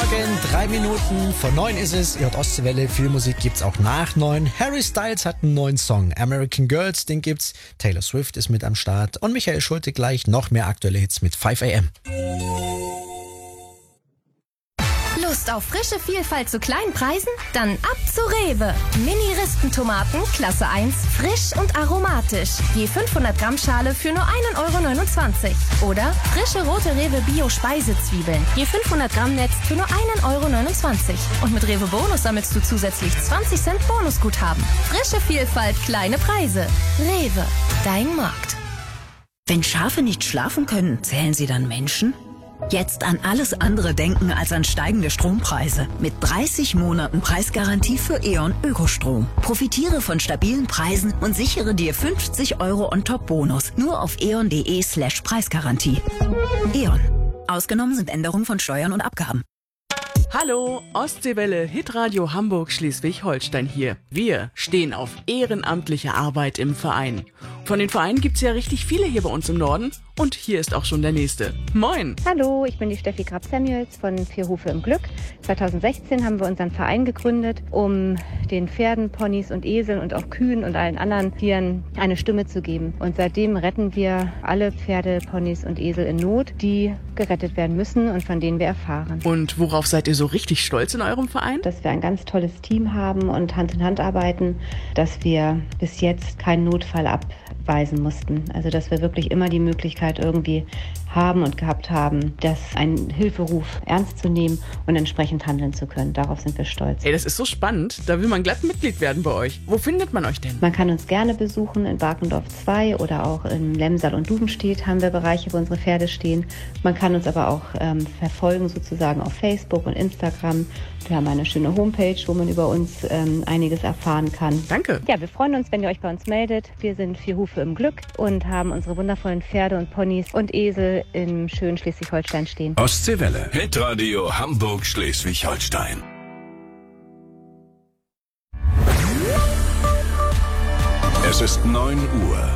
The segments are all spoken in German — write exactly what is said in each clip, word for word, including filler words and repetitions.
Morgen, drei Minuten vor neun ist es. Ihr hört Ostseewelle, viel Musik gibt's auch nach neun. Harry Styles hat einen neuen Song, American Girls, den gibt's. Taylor Swift ist mit am Start und Michael Schulte gleich noch mehr aktuelle Hits mit fünf a m. Lust auf frische Vielfalt zu kleinen Preisen? Dann ab zu Rewe. Mini-Rispentomaten, Klasse eins, frisch und aromatisch. Je fünfhundert Gramm Schale für nur ein Euro neunundzwanzig. Oder frische rote Rewe Bio-Speisezwiebeln. Je fünfhundert Gramm Netz für nur ein Euro neunundzwanzig. Und mit Rewe Bonus sammelst du zusätzlich zwanzig Cent Bonusguthaben. Frische Vielfalt, kleine Preise. Rewe, dein Markt. Wenn Schafe nicht schlafen können, zählen sie dann Menschen? Jetzt an alles andere denken als an steigende Strompreise. Mit dreißig Monaten Preisgarantie für E.ON Ökostrom. Profitiere von stabilen Preisen und sichere dir fünfzig Euro on top Bonus. Nur auf eon.de slash Preisgarantie. E.ON. Ausgenommen sind Änderungen von Steuern und Abgaben. Hallo, Ostseewelle, Hitradio Hamburg Schleswig-Holstein hier. Wir stehen auf ehrenamtliche Arbeit im Verein. Von den Vereinen gibt's ja richtig viele hier bei uns im Norden. Und hier ist auch schon der nächste. Moin! Hallo, ich bin die Steffi Grab-Samuels von Vier Hufe im Glück. zwanzig sechzehn haben wir unseren Verein gegründet, um den Pferden, Ponys und Eseln und auch Kühen und allen anderen Tieren eine Stimme zu geben. Und seitdem retten wir alle Pferde, Ponys und Esel in Not, die gerettet werden müssen und von denen wir erfahren. Und worauf seid ihr so richtig stolz in eurem Verein? Dass wir ein ganz tolles Team haben und Hand in Hand arbeiten, dass wir bis jetzt keinen Notfall abweisen mussten. Also dass wir wirklich immer die Möglichkeit irgendwie haben und gehabt haben, das einen Hilferuf ernst zu nehmen und entsprechend handeln zu können. Darauf sind wir stolz. Ey, das ist so spannend. Da will man glatt Mitglied werden bei euch. Wo findet man euch denn? Man kann uns gerne besuchen in Barkendorf zwei oder auch in Lemsal und Dubenstedt haben wir Bereiche, wo unsere Pferde stehen. Man kann uns aber auch ähm, verfolgen sozusagen auf Facebook und Instagram. Wir haben eine schöne Homepage, wo man über uns ähm, einiges erfahren kann. Danke. Ja, wir freuen uns, wenn ihr euch bei uns meldet. Wir sind Vier Hufe im Glück und haben unsere wundervollen Pferde und Ponys und Esel im schönen Schleswig-Holstein stehen. Ostseewelle, Hitradio Hamburg Schleswig-Holstein. Es ist neun Uhr.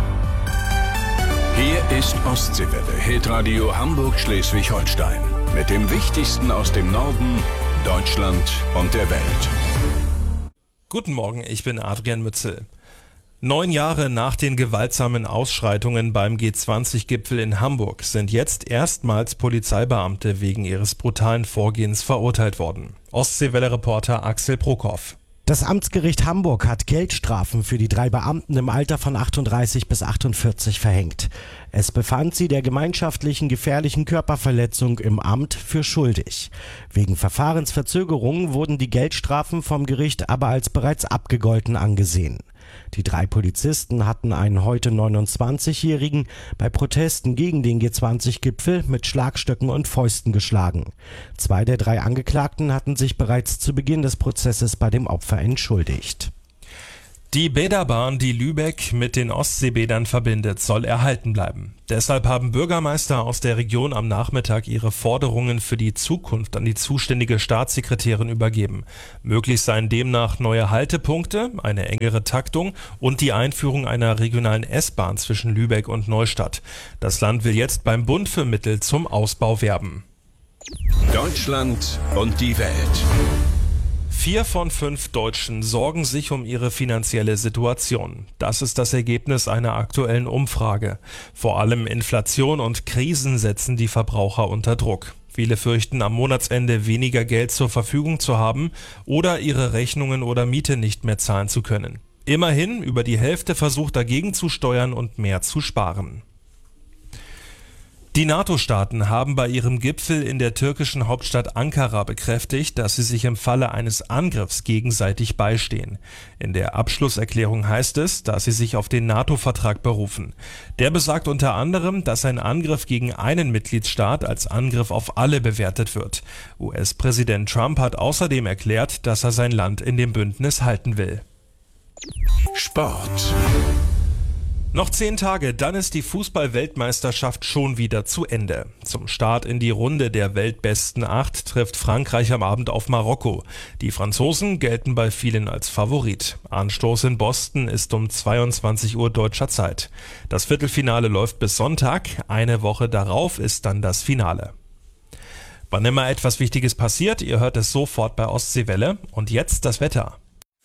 Hier ist Ostseewelle, Hitradio Hamburg Schleswig-Holstein. Mit dem Wichtigsten aus dem Norden, Deutschland und der Welt. Guten Morgen, ich bin Adrian Mützel. Neun Jahre nach den gewaltsamen Ausschreitungen beim G zwanzig Gipfel in Hamburg sind jetzt erstmals Polizeibeamte wegen ihres brutalen Vorgehens verurteilt worden. Ostseewelle-Reporter Axel Prokop. Das Amtsgericht Hamburg hat Geldstrafen für die drei Beamten im Alter von achtunddreißig bis achtundvierzig verhängt. Es befand sie der gemeinschaftlichen gefährlichen Körperverletzung im Amt für schuldig. Wegen Verfahrensverzögerungen wurden die Geldstrafen vom Gericht aber als bereits abgegolten angesehen. Die drei Polizisten hatten einen heute neunundzwanzigjährigen bei Protesten gegen den G zwanzig Gipfel mit Schlagstöcken und Fäusten geschlagen. Zwei der drei Angeklagten hatten sich bereits zu Beginn des Prozesses bei dem Opfer entschuldigt. Die Bäderbahn, die Lübeck mit den Ostseebädern verbindet, soll erhalten bleiben. Deshalb haben Bürgermeister aus der Region am Nachmittag ihre Forderungen für die Zukunft an die zuständige Staatssekretärin übergeben. Möglich seien demnach neue Haltepunkte, eine engere Taktung und die Einführung einer regionalen S-Bahn zwischen Lübeck und Neustadt. Das Land will jetzt beim Bund für Mittel zum Ausbau werben. Deutschland und die Welt. Vier von fünf Deutschen sorgen sich um ihre finanzielle Situation. Das ist das Ergebnis einer aktuellen Umfrage. Vor allem Inflation und Krisen setzen die Verbraucher unter Druck. Viele fürchten, am Monatsende weniger Geld zur Verfügung zu haben oder ihre Rechnungen oder Miete nicht mehr zahlen zu können. Immerhin, über die Hälfte versucht dagegen zu steuern und mehr zu sparen. Die NATO-Staaten haben bei ihrem Gipfel in der türkischen Hauptstadt Ankara bekräftigt, dass sie sich im Falle eines Angriffs gegenseitig beistehen. In der Abschlusserklärung heißt es, dass sie sich auf den NATO-Vertrag berufen. Der besagt unter anderem, dass ein Angriff gegen einen Mitgliedstaat als Angriff auf alle bewertet wird. U S-Präsident Trump hat außerdem erklärt, dass er sein Land in dem Bündnis halten will. Sport. Noch zehn Tage, dann ist die Fußball-Weltmeisterschaft schon wieder zu Ende. Zum Start in die Runde der weltbesten Acht trifft Frankreich am Abend auf Marokko. Die Franzosen gelten bei vielen als Favorit. Anstoß in Boston ist um zweiundzwanzig Uhr deutscher Zeit. Das Viertelfinale läuft bis Sonntag. Eine Woche darauf ist dann das Finale. Wann immer etwas Wichtiges passiert, ihr hört es sofort bei Ostseewelle. Und jetzt das Wetter.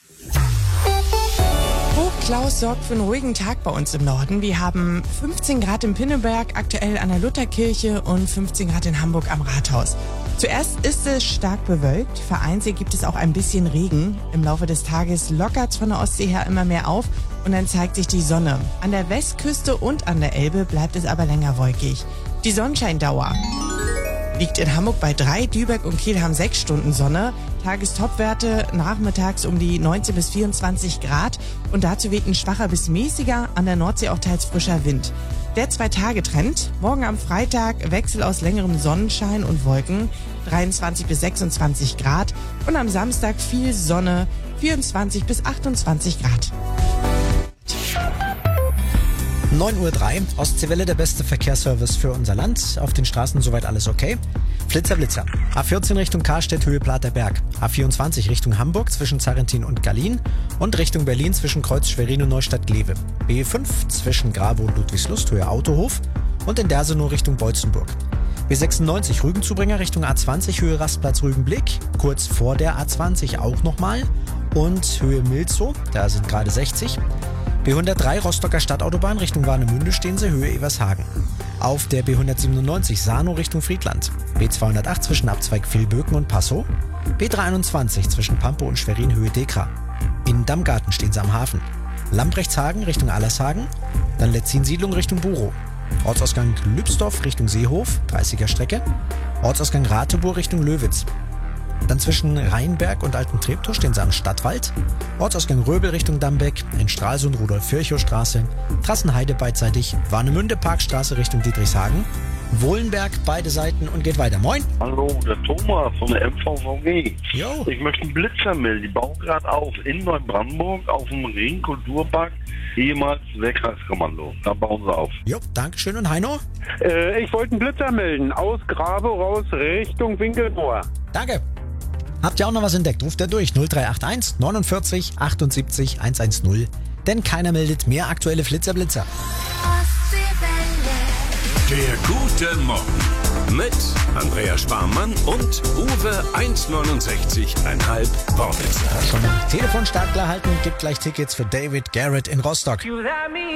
Klaus sorgt für einen ruhigen Tag bei uns im Norden. Wir haben fünfzehn Grad in Pinneberg, aktuell an der Lutherkirche und fünfzehn Grad in Hamburg am Rathaus. Zuerst ist es stark bewölkt, vereinzelt gibt es auch ein bisschen Regen. Im Laufe des Tages lockert es von der Ostsee her immer mehr auf und dann zeigt sich die Sonne. An der Westküste und an der Elbe bleibt es aber länger wolkig. Die Sonnenscheindauer liegt in Hamburg bei drei, Lübeck und Kiel haben sechs Stunden Sonne. Tagestopwerte nachmittags um die neunzehn bis vierundzwanzig Grad und dazu weht ein schwacher bis mäßiger, an der Nordsee auch teils frischer Wind. Der Zwei-Tage-Trend, morgen am Freitag Wechsel aus längerem Sonnenschein und Wolken, dreiundzwanzig bis sechsundzwanzig Grad und am Samstag viel Sonne, vierundzwanzig bis achtundzwanzig Grad. neun Uhr drei, Ostseewelle, der beste Verkehrsservice für unser Land. Auf den Straßen soweit alles okay. Flitzer, Blitzer. A vierzehn Richtung Karstedt, Höhe Platerberg. A vierundzwanzig Richtung Hamburg zwischen Zarrentin und Gallien. Und Richtung Berlin zwischen Kreuz Schwerin und Neustadt-Glewe. B fünf zwischen Grabow und Ludwigslust, Höhe Autohof. Und in Dersenow Richtung Beutzenburg. B sechsundneunzig Rügenzubringer Richtung A zwanzig, Höhe Rastplatz Rügenblick. Kurz vor der A zwanzig auch nochmal. Und Höhe Milzow, da sind gerade sechzig. B hundertdrei Rostocker Stadtautobahn Richtung Warnemünde stehen sie, Höhe Evershagen. Auf der B hundertsiebenundneunzig Sarnow Richtung Friedland. B zweihundertacht zwischen Abzweig Vilböken und Passow. B dreihunderteinundzwanzig zwischen Pampow und Schwerin, Höhe Dekra. In Dammgarten stehen sie am Hafen. Lambrechtshagen Richtung Allershagen. Dann Letzin-Siedlung Richtung Burow. Ortsausgang Lübsdorf Richtung Seehof, dreißiger Strecke. Ortsausgang Ratebur Richtung Löwitz. Dann zwischen Rheinberg und Alten Treptow stehen sie am Stadtwald. Ortsausgang Röbel Richtung Dambeck, in Stralsund Rudolf-Virchow-Straße, Trassenheide beidseitig, Warnemünde Parkstraße Richtung Dietrichshagen, Wohlenberg beide Seiten und geht weiter. Moin. Hallo, der Thomas von der M V V G. Jo. Ich möchte einen Blitzer melden. Die bauen gerade auf in Neubrandenburg auf dem Ring Kulturpark, ehemals Wehrkreiskommando. Da bauen sie auf. Jo, Dankeschön. Und Heino? Äh, ich wollte einen Blitzer melden. Aus Grabow raus Richtung Winkelmoor. Danke. Habt ihr auch noch was entdeckt? Ruft er durch null drei acht eins neunundvierzig achtundsiebzig hundertzehn. Denn keiner meldet mehr aktuelle Flitzer-Blitzer. Der gute Morgen mit Andrea Sparmann und Uwe eins neunundsechzig Komma fünf Wortwitzer. Schon am Telefon stark klar halten, gibt gleich Tickets für David Garrett in Rostock.